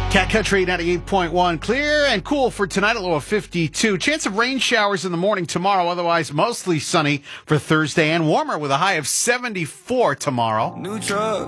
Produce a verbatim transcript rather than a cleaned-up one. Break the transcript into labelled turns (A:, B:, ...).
A: Cat Country ninety-eight point one, clear and cool for tonight, a low of fifty-two. Chance of rain showers in the morning tomorrow, otherwise mostly sunny for Thursday and warmer with a high of seventy-four tomorrow.
B: New truck.